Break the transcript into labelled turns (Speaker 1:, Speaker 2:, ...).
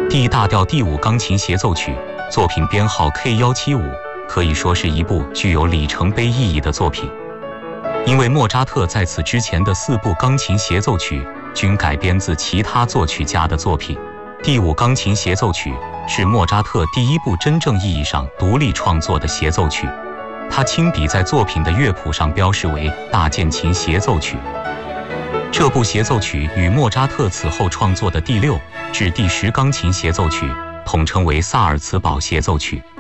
Speaker 1: D 大调第5钢琴协奏曲，作品编号 K175，可以说是一部具有里程碑意义的作品。因为莫扎特在此之前的4部钢琴协奏曲均改编自其他作曲家的作品。第5钢琴协奏曲是莫扎特第1部真正意义上独立创作的协奏曲，他亲笔在作品的乐谱上标示为大键琴协奏曲。这部协奏曲与莫扎特此后创作的第6至第10钢琴协奏曲统称为萨尔茨堡协奏曲。